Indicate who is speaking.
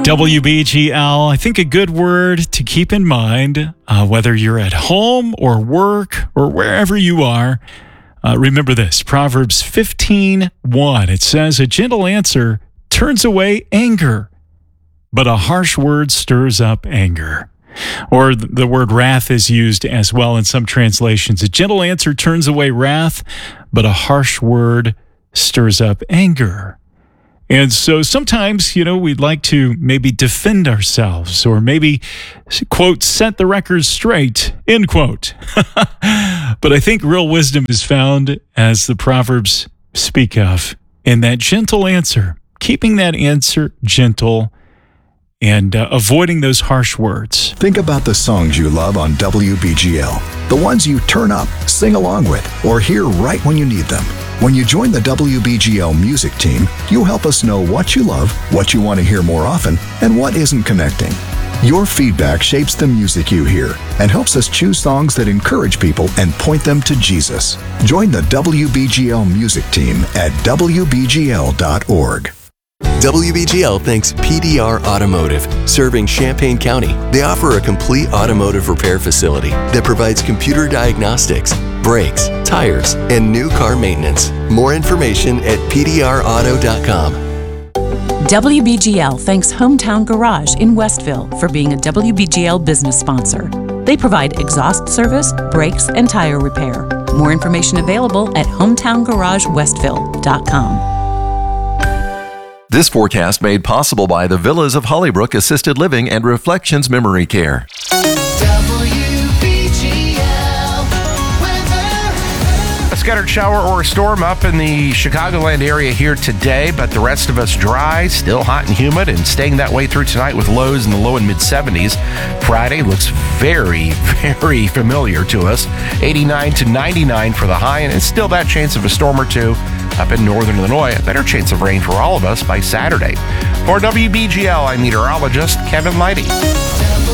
Speaker 1: WBGL, I think a good word to keep in mind, whether you're at home or work or wherever you are. Remember this, Proverbs 15:1. It says, "A gentle answer turns away anger, but a harsh word stirs up anger." Or the word wrath is used as well in some translations. A gentle answer turns away wrath, but a harsh word stirs up anger. And so sometimes, we'd like to maybe defend ourselves or maybe, quote, set the record straight, end quote. But I think real wisdom is found, as the Proverbs speak of, in that gentle answer, keeping that answer gentle and avoiding those harsh words.
Speaker 2: Think about the songs you love on WBGL, the ones you turn up, sing along with, or hear right when you need them. When you join the WBGL music team, you'll help us know what you love, what you want to hear more often, and what isn't connecting. Your feedback shapes the music you hear and helps us choose songs that encourage people and point them to Jesus. Join the WBGL music team at WBGL.org.
Speaker 3: WBGL thanks PDR Automotive, serving Champaign County. They offer a complete automotive repair facility that provides computer diagnostics, brakes, tires, and new car maintenance. More information at pdrauto.com.
Speaker 4: WBGL thanks Hometown Garage in Westville for being a WBGL business sponsor. They provide exhaust service, brakes, and tire repair. More information available at hometowngaragewestville.com.
Speaker 5: This forecast made possible by the Villas of Hollybrook Assisted Living and Reflections Memory Care.
Speaker 6: A scattered shower or a storm up in the Chicagoland area here today, but the rest of us dry, still hot and humid, and staying that way through tonight with lows in the low and mid-70s. Friday looks very, very familiar to us. 89 to 99 for the high, and it's still that chance of a storm or two up in northern Illinois. A better chance of rain for all of us by Saturday. For WBGL, I'm meteorologist Kevin Leidy.